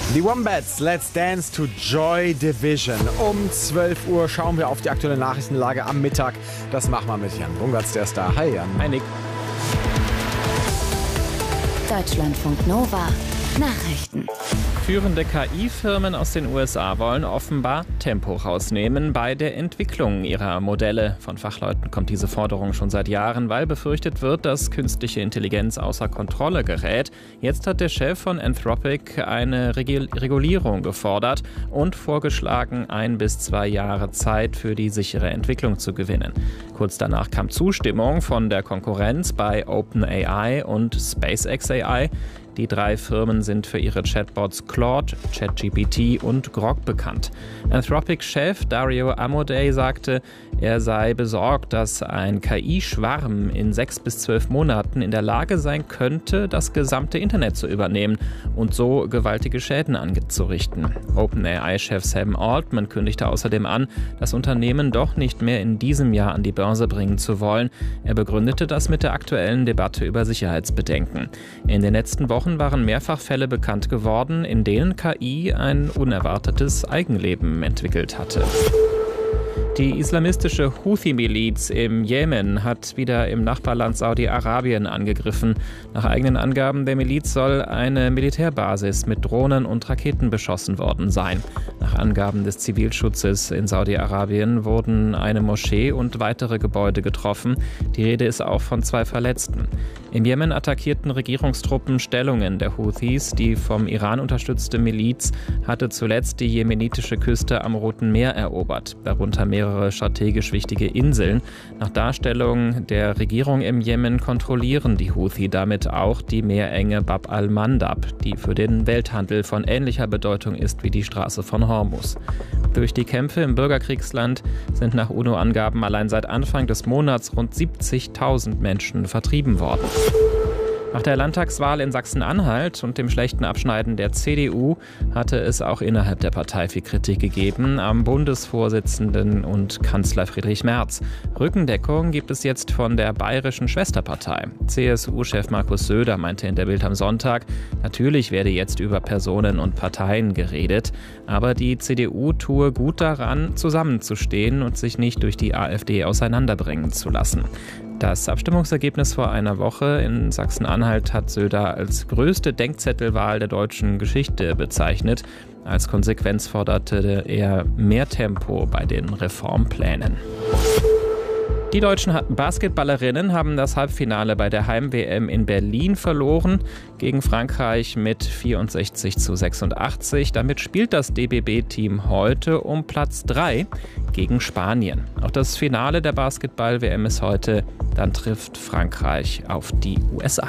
Die Wombats, Let's Dance to Joy Division. Um 12 Uhr schauen wir auf die aktuelle Nachrichtenlage am Mittag. Das machen wir mit Jan Bungertz, der ist da. Hi Jan. Hi Nick. Deutschlandfunk Nova. Nachrichten. Führende KI-Firmen aus den USA wollen offenbar Tempo rausnehmen bei der Entwicklung ihrer Modelle. Von Fachleuten kommt diese Forderung schon seit Jahren, weil befürchtet wird, dass künstliche Intelligenz außer Kontrolle gerät. Jetzt hat der Chef von Anthropic eine Regulierung gefordert und vorgeschlagen, 1 bis 2 Jahre Zeit für die sichere Entwicklung zu gewinnen. Kurz danach kam Zustimmung von der Konkurrenz bei OpenAI und SpaceX AI. Die 3 Firmen sind für ihre Chatbots Claude, ChatGPT und Grok bekannt. Anthropic-Chef Dario Amodei sagte, er sei besorgt, dass ein KI-Schwarm in 6 bis 12 Monaten in der Lage sein könnte, das gesamte Internet zu übernehmen und so gewaltige Schäden anzurichten. OpenAI-Chef Sam Altman kündigte außerdem an, das Unternehmen doch nicht mehr in diesem Jahr an die Börse bringen zu wollen. Er begründete das mit der aktuellen Debatte über Sicherheitsbedenken. In den letzten Wochen waren mehrfach Fälle bekannt geworden, in denen KI ein unerwartetes Eigenleben entwickelt hatte. Die islamistische Houthi-Miliz im Jemen hat wieder im Nachbarland Saudi-Arabien angegriffen. Nach eigenen Angaben der Miliz soll eine Militärbasis mit Drohnen und Raketen beschossen worden sein. Nach Angaben des Zivilschutzes in Saudi-Arabien wurden eine Moschee und weitere Gebäude getroffen. Die Rede ist auch von 2 Verletzten. Im Jemen attackierten Regierungstruppen Stellungen der Houthis. Die vom Iran unterstützte Miliz hatte zuletzt die jemenitische Küste am Roten Meer erobert, darunter mehrere strategisch wichtige Inseln. Nach Darstellung der Regierung im Jemen kontrollieren die Houthi damit auch die Meerenge Bab al-Mandab, die für den Welthandel von ähnlicher Bedeutung ist wie die Straße von Hormuz. Durch die Kämpfe im Bürgerkriegsland sind nach UNO-Angaben allein seit Anfang des Monats rund 70.000 Menschen vertrieben worden. Nach der Landtagswahl in Sachsen-Anhalt und dem schlechten Abschneiden der CDU hatte es auch innerhalb der Partei viel Kritik gegeben am Bundesvorsitzenden und Kanzler Friedrich Merz. Rückendeckung gibt es jetzt von der bayerischen Schwesterpartei. CSU-Chef Markus Söder meinte in der Bild am Sonntag, natürlich werde jetzt über Personen und Parteien geredet, aber die CDU tue gut daran, zusammenzustehen und sich nicht durch die AfD auseinanderbringen zu lassen. Das Abstimmungsergebnis vor einer Woche in Sachsen-Anhalt hat Söder als größte Denkzettelwahl der deutschen Geschichte bezeichnet. Als Konsequenz forderte er mehr Tempo bei den Reformplänen. Die deutschen Basketballerinnen haben das Halbfinale bei der Heim-WM in Berlin verloren gegen Frankreich mit 64:86. Damit spielt das DBB-Team heute um Platz 3 gegen Spanien. Auch das Finale der Basketball-WM ist heute. Dann trifft Frankreich auf die USA.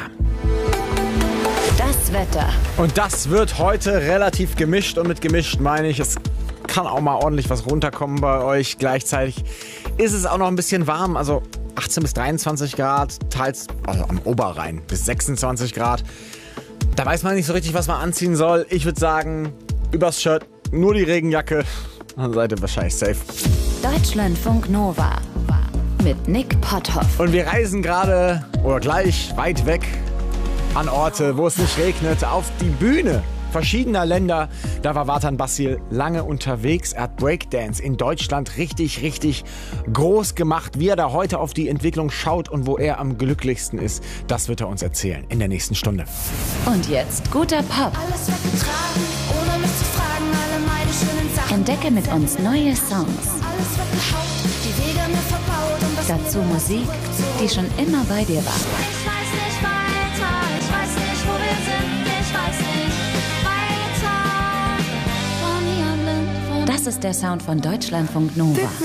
Das Wetter. Und das wird heute relativ gemischt. Und mit gemischt meine ich, es kann auch mal ordentlich was runterkommen bei euch. Gleichzeitig ist es auch noch ein bisschen warm. Also 18 bis 23 Grad, teils am Oberrhein bis 26 Grad. Da weiß man nicht so richtig, was man anziehen soll. Ich würde sagen, übers Shirt nur die Regenjacke. Dann seid ihr wahrscheinlich safe. Deutschlandfunk Nova mit Nick Potthoff. Und wir reisen gerade oder gleich weit weg an Orte, wo es nicht regnet, auf die Bühne verschiedener Länder. Da war Vatan Basil lange unterwegs. Er hat Breakdance in Deutschland richtig groß gemacht. Wie er da heute auf die Entwicklung schaut und wo er am glücklichsten ist, das wird er uns erzählen in der nächsten Stunde. Und jetzt guter Pop. Alles weggetragen, ohne mich zu fragen, alle meine schönen Sachen. Entdecke mit uns neue Songs. Alles weggehaucht, die Wege mir verbaut und das Dazu Musik, die schon immer bei dir war. Ich weiß nicht weiter, ich weiß nicht, wo wir sind, ich weiß nicht weiter. Von hier an blind, von Das ist der Sound von Deutschlandfunk Nova.